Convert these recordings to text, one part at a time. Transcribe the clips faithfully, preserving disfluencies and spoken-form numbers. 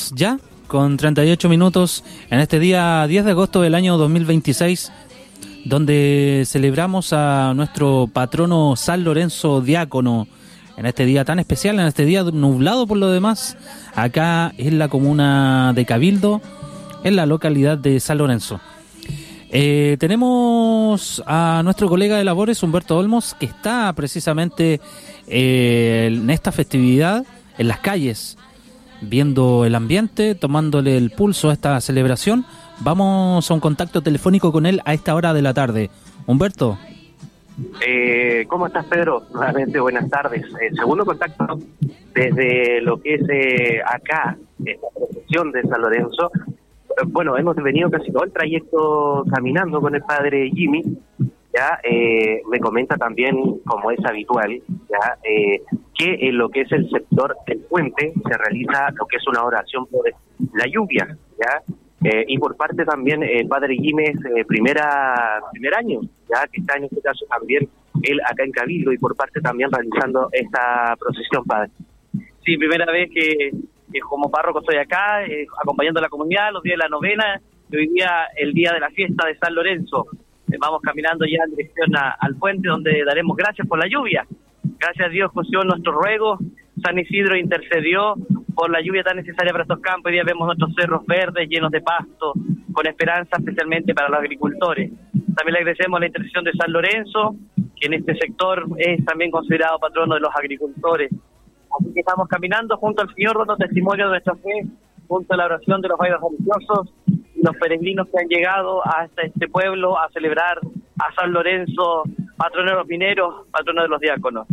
horas ya, con treinta y ocho minutos, en este día diez de agosto del año dos mil veintiséis, donde celebramos a nuestro patrono San Lorenzo Diácono, en este día tan especial, en este día nublado por lo demás, acá en la comuna de Cabildo, en la localidad de San Lorenzo. Eh, tenemos a nuestro colega de labores, Humberto Olmos, que está precisamente eh, en esta festividad, en las calles, viendo el ambiente, tomándole el pulso a esta celebración. Vamos a un contacto telefónico con él a esta hora de la tarde. Humberto. Eh, ¿Cómo estás, Pedro? Nuevamente, buenas tardes. Eh, segundo contacto desde lo que es eh, acá, en la procesión de San Lorenzo. Eh, bueno, hemos venido casi todo el trayecto caminando con el padre Jimmy. Ya eh, me comenta también, como es habitual, ya eh, que en lo que es el sector del puente se realiza lo que es una oración por la lluvia, ya. Eh, y por parte también, eh, padre Jiménez, eh, primera primer año, ya que está en este caso también él acá en Cabildo, y por parte también realizando esta procesión, padre. Sí, primera vez que, que como párroco estoy acá, eh, acompañando a la comunidad los días de la novena, y hoy día el día de la fiesta de San Lorenzo. Eh, vamos caminando ya en dirección a, al puente, donde daremos gracias por la lluvia. Gracias a Dios escuchó nuestro ruego, San Isidro intercedió por la lluvia tan necesaria para estos campos. Hoy día vemos nuestros cerros verdes llenos de pasto, con esperanza especialmente para los agricultores. También le agradecemos la intercesión de San Lorenzo, que en este sector es también considerado patrono de los agricultores. Así que estamos caminando junto al Señor, dando testimonio de nuestra fe, junto a la oración de los bailes religiosos y los peregrinos que han llegado hasta este pueblo a celebrar a San Lorenzo, patrono de los mineros, patrono de los diáconos.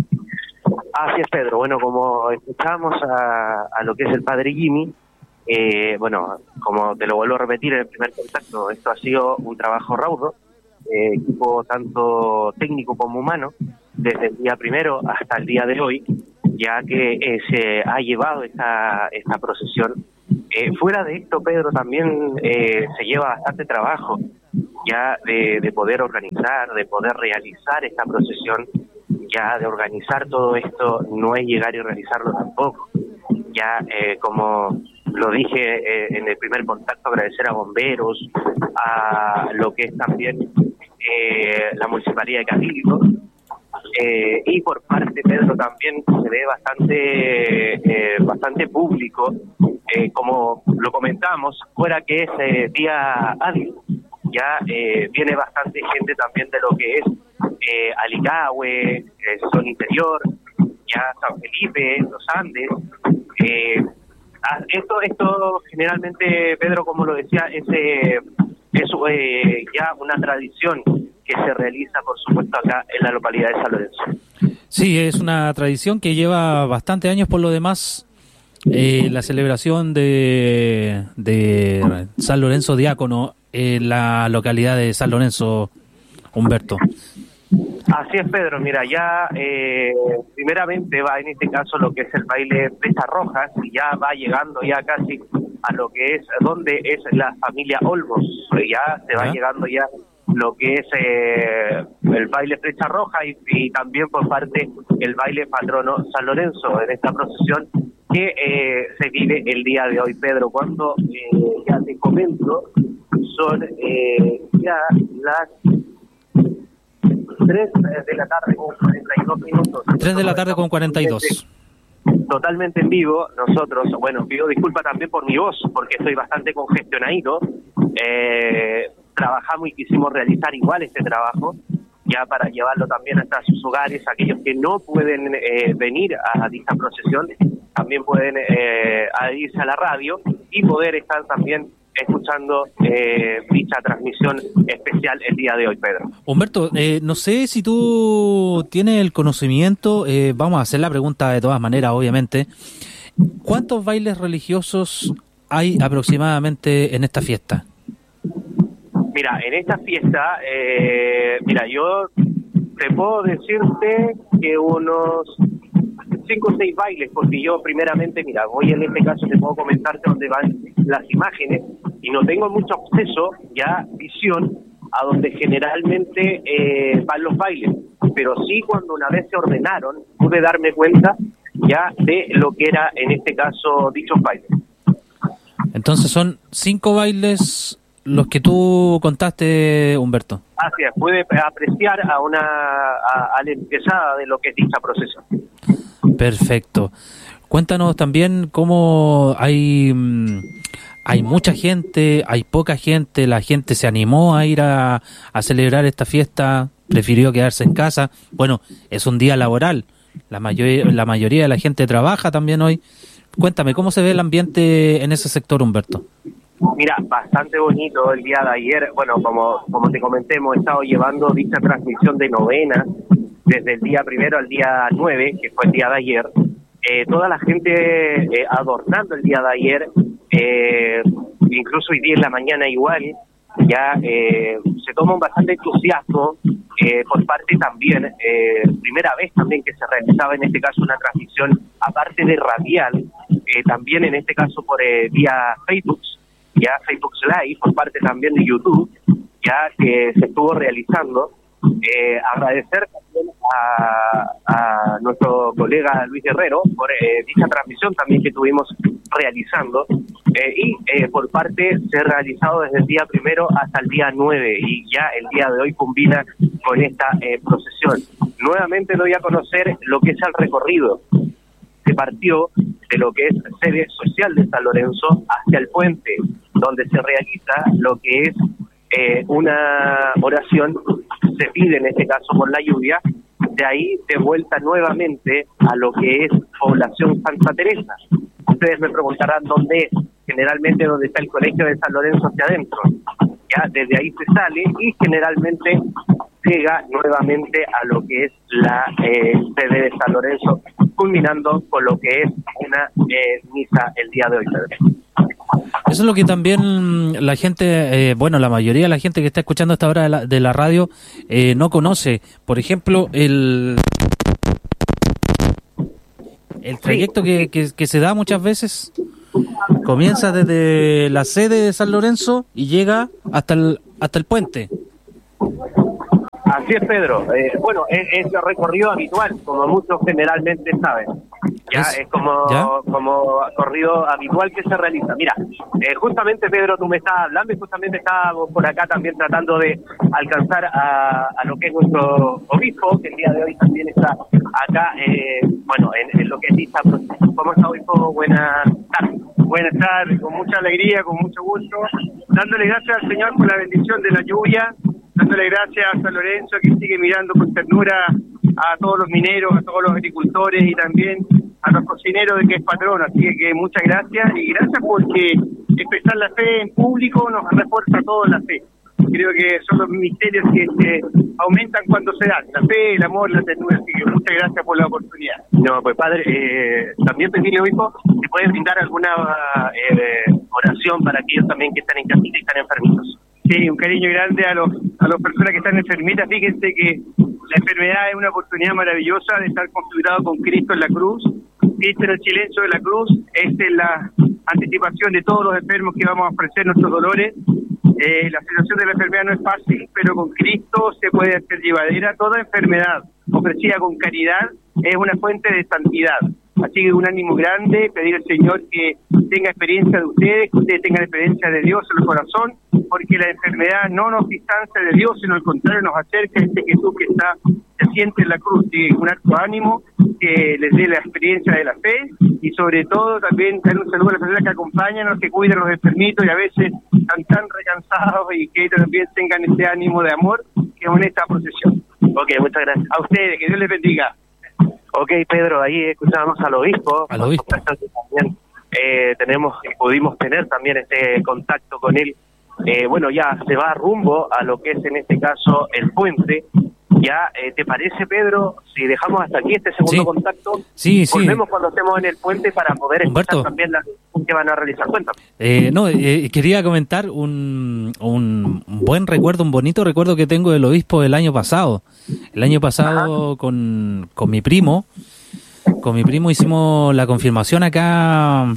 Así es, Pedro. Bueno, como escuchamos a, a lo que es el padre Jimmy, eh, bueno, como te lo vuelvo a repetir en el primer contacto, esto ha sido un trabajo raudo, eh, equipo tanto técnico como humano, desde el día primero hasta el día de hoy, ya que eh, se ha llevado esta, esta procesión. Eh, fuera de esto, Pedro, también eh, se lleva bastante trabajo ya de, de poder organizar, de poder realizar esta procesión. Ya de organizar todo esto no es llegar y realizarlo tampoco. Ya eh, como lo dije eh, en el primer contacto, agradecer a bomberos, a lo que es también eh, la Municipalidad de Cabildo, eh, y por parte, Pedro, también se ve bastante eh, bastante público, eh, como lo comentamos, fuera que es eh, día hábil, ya eh, viene bastante gente también de lo que es eh, Alicahue, eh, Zona Interior, ya San Felipe, Los Andes. Eh, esto esto generalmente, Pedro, como lo decía, es, eh, es eh, ya una tradición que se realiza, por supuesto, acá en la localidad de San Lorenzo. Sí, es una tradición que lleva bastante años por lo demás. Eh, la celebración de, de San Lorenzo Diácono en la localidad de San Lorenzo, Humberto. Así es, Pedro. Mira, ya eh, primeramente va en este caso lo que es el baile Flechas Rojas, y ya va llegando ya casi a lo que es donde es la familia Olmos. Ya se va ¿Ah? llegando ya lo que es eh, el baile Flecha Roja, y, y también por parte el baile patrono San Lorenzo en esta procesión que eh, se vive el día de hoy, Pedro, cuando eh, ya te comento, son eh, ya las tres de la tarde con cuarenta y dos minutos. tres de la tarde con cuarenta y dos. Totalmente en vivo. Nosotros, bueno, pido disculpa también por mi voz, porque estoy bastante congestionadito. Eh, trabajamos y quisimos realizar igual este trabajo, ya para llevarlo también hasta sus hogares. Aquellos que no pueden eh, venir a dicha procesión, también pueden eh, adherirse a la radio y poder estar también escuchando eh, dicha transmisión especial el día de hoy, Pedro. Humberto, eh, no sé si tú tienes el conocimiento, eh, vamos a hacer la pregunta de todas maneras, obviamente. ¿Cuántos bailes religiosos hay aproximadamente en esta fiesta? Mira, en esta fiesta, eh, mira, yo te puedo decirte que unos cinco o seis bailes, porque yo primeramente, mira, voy en este caso, te puedo comentarte dónde van las imágenes, y no tengo mucho acceso, ya, visión, a donde generalmente eh, van los bailes, pero sí cuando una vez se ordenaron, pude darme cuenta ya de lo que era en este caso dichos bailes. Entonces son cinco bailes los que tú contaste, Humberto. Así es, puede apreciar a una a, a la empezada de lo que es dicha procesión. Perfecto. Cuéntanos también cómo hay hay mucha gente, hay poca gente, la gente se animó a ir a, a celebrar esta fiesta, prefirió quedarse en casa. Bueno, es un día laboral, la mayoría, la mayoría de la gente trabaja también hoy. Cuéntame, ¿cómo se ve el ambiente en ese sector, Humberto? Mira, bastante bonito el día de ayer. Bueno, como, como te comenté, hemos estado llevando dicha transmisión de novena desde el día primero al día nueve, que fue el día de ayer. Eh, toda la gente eh, adornando el día de ayer, eh, incluso hoy día en la mañana igual, ya eh, se toma un bastante entusiasmo eh, por parte también, eh, primera vez también que se realizaba en este caso una transmisión, aparte de radial, eh, también en este caso por eh, vía Facebook, ya Facebook Live, por parte también de YouTube, ya que se estuvo realizando. Eh, agradecer también a, a nuestro colega Luis Guerrero por eh, dicha transmisión también que tuvimos realizando eh, y eh, por parte se ha realizado desde el día primero hasta el día nueve y ya el día de hoy combina con esta eh, procesión. Nuevamente doy a conocer lo que es el recorrido. Se partió de lo que es sede social de San Lorenzo hacia el puente, donde se realiza lo que es eh, una oración, se pide en este caso por la lluvia, de ahí de vuelta nuevamente a lo que es población Santa Teresa. Ustedes me preguntarán dónde es, generalmente donde está el colegio de San Lorenzo hacia adentro. Ya desde ahí se sale y generalmente llega nuevamente a lo que es la eh, sede de San Lorenzo, culminando con lo que es una eh, misa el día de hoy. Eso es lo que también la gente, eh, bueno, la mayoría de la gente que está escuchando a esta hora de la, de la radio eh, no conoce. Por ejemplo, el el trayecto que, que, que se da muchas veces comienza desde la sede de San Lorenzo y llega hasta el hasta el puente. Así es, Pedro. Eh, bueno, es, es el recorrido habitual, como muchos generalmente saben. Ya es, es como ¿ya? como corrido habitual que se realiza. Mira, eh, justamente, Pedro, tú me estabas hablando y justamente estábamos por acá también tratando de alcanzar a, a lo que es nuestro obispo, que el día de hoy también está acá, eh, bueno, en, en lo que es esta procesión. ¿Cómo está, obispo? Buenas tardes. Buenas tardes, con mucha alegría, con mucho gusto, dándole gracias al Señor por la bendición de la lluvia, dándole gracias a San Lorenzo que sigue mirando con ternura a todos los mineros, a todos los agricultores y también a los cocineros de que es patrón. Así que muchas gracias y gracias porque expresar la fe en público nos refuerza todo la fe. Creo que son los misterios que se aumentan cuando se dan, la fe, el amor, la ternura. Así que muchas gracias por la oportunidad. No, pues padre, eh, también pedirle, obispo, si pueden brindar alguna eh, oración para aquellos también que están en casita y están enfermitos. Sí, un cariño grande a los a las personas que están enfermitas. Fíjense que la enfermedad es una oportunidad maravillosa de estar configurado con Cristo en la cruz. Cristo en el silencio de la cruz, esta es la anticipación de todos los enfermos que vamos a ofrecer nuestros dolores. Eh, la situación de la enfermedad no es fácil, pero con Cristo se puede hacer llevadera. Toda enfermedad ofrecida con caridad es una fuente de santidad. Así que un ánimo grande, pedir al Señor que tenga experiencia de ustedes, que ustedes tengan experiencia de Dios en el corazón, porque la enfermedad no nos distancia de Dios, sino al contrario nos acerca a este Jesús que está, se siente en la cruz. Así que un alto ánimo, que les dé la experiencia de la fe y sobre todo también dar un saludo a las personas que acompañan, los que cuidan a los enfermitos y a veces están tan recansados y que también tengan este ánimo de amor que es en esta procesión. Ok, muchas gracias. A ustedes, que Dios les bendiga. Ok, Pedro, ahí escuchábamos al obispo. Al obispo. También eh, tenemos y pudimos tener también este contacto con él. Eh, bueno, ya se va rumbo a lo que es en este caso el puente. Ya, eh, ¿te parece, Pedro, si dejamos hasta aquí este segundo sí. contacto? Sí, sí. Volvemos cuando estemos en el puente para poder Humberto, escuchar también las que van a realizar. Cuéntame. Eh, no, eh, quería comentar un, un buen recuerdo, un bonito recuerdo que tengo del obispo del año pasado. El año pasado con, con mi primo, con mi primo hicimos la confirmación acá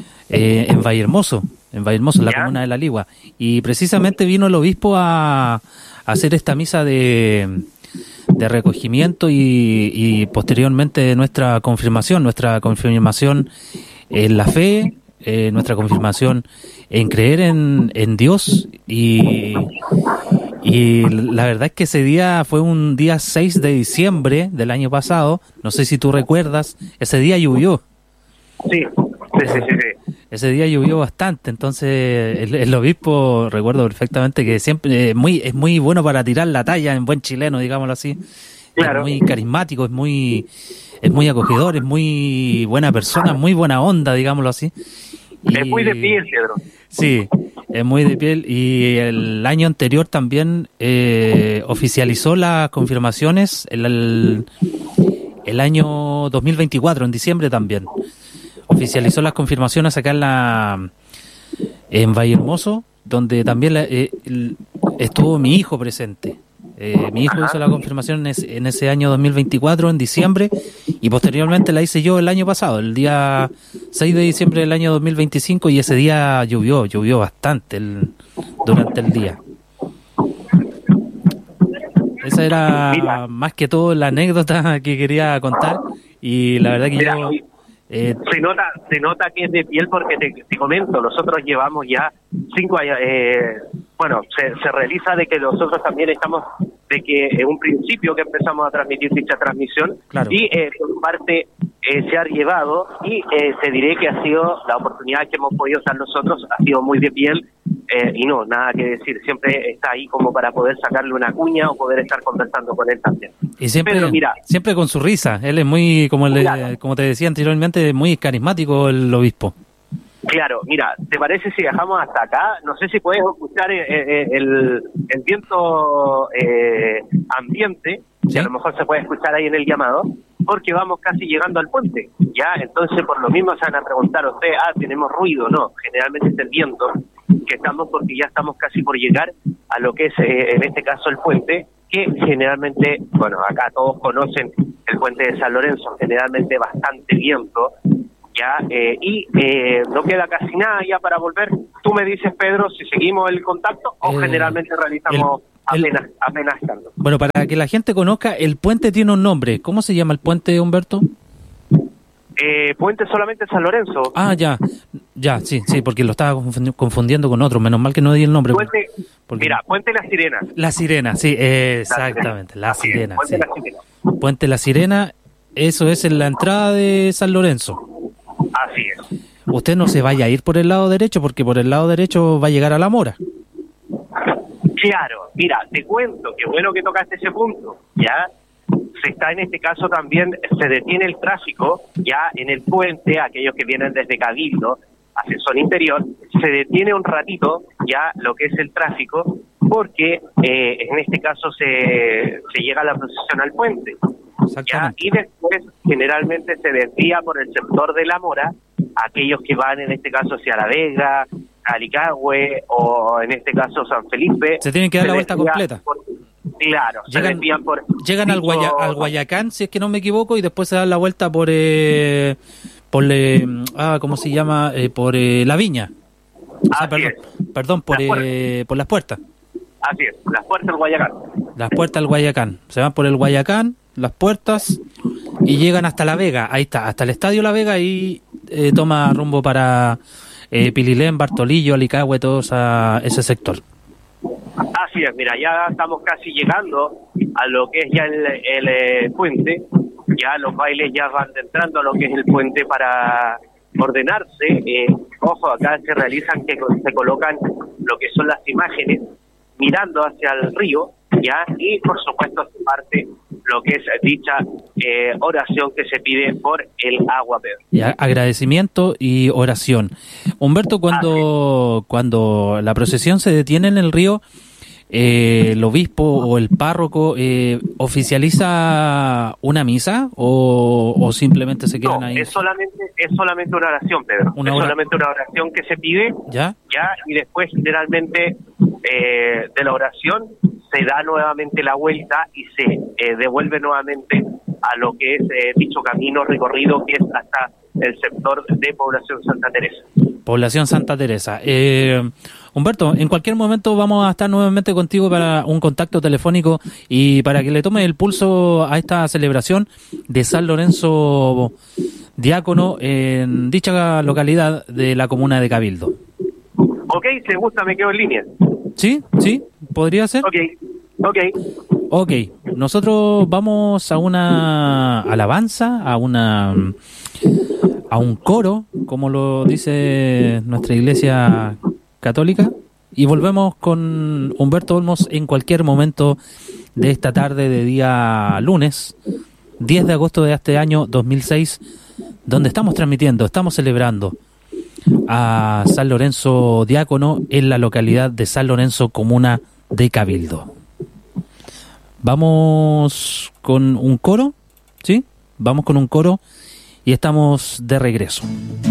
eh, en Vallehermoso, en Vallehermoso, en la ¿Ya? comuna de La Ligua. Y precisamente vino el obispo a, a hacer esta misa de... de recogimiento y, y posteriormente nuestra confirmación, nuestra confirmación en la fe, eh, nuestra confirmación en creer en, en Dios y, y la verdad es que ese día fue un día seis de diciembre del año pasado, no sé si tú recuerdas, ese día llovió. Sí, sí, sí, sí. sí. Ese día llovió bastante, entonces el, el obispo, recuerdo perfectamente que siempre es muy, es muy bueno para tirar la talla en buen chileno, digámoslo así. Claro. Es muy carismático, es muy, es muy acogedor, es muy buena persona, muy buena onda, digámoslo así. Y, es muy de piel, Pedro. Sí, es muy de piel. Y el año anterior también eh, oficializó las confirmaciones, el, el, el año dos mil veinticuatro, en diciembre también. Oficializó las confirmaciones acá en la en Vallehermoso, donde también la, eh, el, estuvo mi hijo presente. Eh, mi hijo Ajá. hizo la confirmación en ese, en ese año dos mil veinticuatro, en diciembre, y posteriormente la hice yo el año pasado, el día seis de diciembre del año dos mil veinticinco, y ese día llovió, llovió bastante el, durante el día. Esa era Mira. más que todo la anécdota que quería contar, y la verdad que Mira. yo... Eh, se nota se nota que es de piel porque te, te comento, nosotros llevamos ya cinco años, eh, bueno, se, se realiza de que nosotros también estamos, de que en un principio que empezamos a transmitir dicha transmisión, claro. y eh, por parte eh, se ha llevado y eh, te diré que ha sido la oportunidad que hemos podido usar nosotros, ha sido muy de piel eh, y no, nada que decir, siempre está ahí como para poder sacarle una cuña o poder estar conversando con él también. Y siempre, Pero, mira, siempre con su risa, él es muy, como, le, claro. como te decía anteriormente, muy carismático el obispo. Claro, mira, ¿te parece si dejamos hasta acá? No sé si puedes escuchar el, el, el viento eh, ambiente, ¿sí? Que a lo mejor se puede escuchar ahí en el llamado, porque vamos casi llegando al puente, ¿ya? Entonces, por lo mismo se van a preguntar a ustedes, ah, tenemos ruido, no, generalmente es el viento que estamos porque ya estamos casi por llegar a lo que es, eh, en este caso, el puente, que generalmente, bueno, acá todos conocen el puente de San Lorenzo, generalmente bastante viento, ya, eh, y eh, no queda casi nada ya para volver. Tú me dices, Pedro, si seguimos el contacto o eh, generalmente realizamos el, apenas, el, apenas estando. Bueno, para que la gente conozca, el puente tiene un nombre. ¿Cómo se llama el puente, Humberto? Eh, puente solamente San Lorenzo. Ah, ya, ya, sí, sí, porque lo estaba confundiendo con otro. Menos mal que no di el nombre. Puente, porque... Mira, Puente La Sirena. La Sirena, sí, eh, exactamente, La Sirena. Puente sí. La Sirena. Puente La Sirena, eso es en la entrada de San Lorenzo. Así es. Usted no se vaya a ir por el lado derecho, porque por el lado derecho va a llegar a La Mora. Claro, mira, te cuento, qué bueno que tocaste ese punto, ¿ya? Se está en este caso también, se detiene el tráfico, ya en el puente, aquellos que vienen desde Cabildo, hacia zona interior, se detiene un ratito, ya lo que es el tráfico, porque eh, en este caso se, se llega a la procesión al puente. ¿Ya? Y después generalmente se desvía por el sector de La Mora aquellos que van en este caso hacia La Vega, Alicagüe o en este caso San Felipe. Se tienen que dar la vuelta completa. Por, claro, llegan, se desvían por... Llegan al, Guaya, al Guayacán, si es que no me equivoco, y después se dan la vuelta por... Eh, por eh, ah, ¿cómo se llama? Eh, por eh, La Viña. Ah, perdón, perdón, por, las eh, por las puertas. Así es, las puertas del Guayacán. Las puertas del Guayacán. Se van por el Guayacán, las puertas, y llegan hasta La Vega. Ahí está, hasta el Estadio La Vega, y eh, toma rumbo para eh, Pililén, Bartolillo, Alicagüe, todo esa, ese sector. Así es, mira, ya estamos casi llegando a lo que es ya el, el eh, puente. Ya los bailes ya van entrando a lo que es el puente para ordenarse. Eh, ojo, acá se realizan, que se colocan lo que son las imágenes mirando hacia el río, ya, y por supuesto se parte lo que es dicha eh, oración que se pide por el agua, Pedro. Ya, agradecimiento y oración. Humberto, cuando, ah, sí. cuando la procesión se detiene en el río, eh, el obispo o el párroco eh, oficializa una misa o, o simplemente se quedan no, ahí. Es solamente, es solamente una oración, Pedro. Una es hora... solamente una oración que se pide, ya, ya, y después generalmente eh, de la oración se da nuevamente la vuelta y se eh, devuelve nuevamente a lo que es eh, dicho camino recorrido, que es hasta el sector de Población Santa Teresa. Población Santa Teresa. Eh, Humberto, en cualquier momento vamos a estar nuevamente contigo para un contacto telefónico y para que le tome el pulso a esta celebración de San Lorenzo diácono en dicha localidad de la comuna de Cabildo. Ok, si gusta me quedo en línea. ¿Sí? ¿Sí? ¿Podría ser? Ok, ok. Ok, nosotros vamos a una alabanza, a una a un coro, como lo dice nuestra iglesia católica, y volvemos con Humberto Olmos en cualquier momento de esta tarde de día lunes, diez de agosto de este año dos mil seis, donde estamos transmitiendo, estamos celebrando a San Lorenzo Diácono en la localidad de San Lorenzo, comuna de Cabildo. Vamos con un coro, ¿sí? Vamos con un coro y estamos de regreso.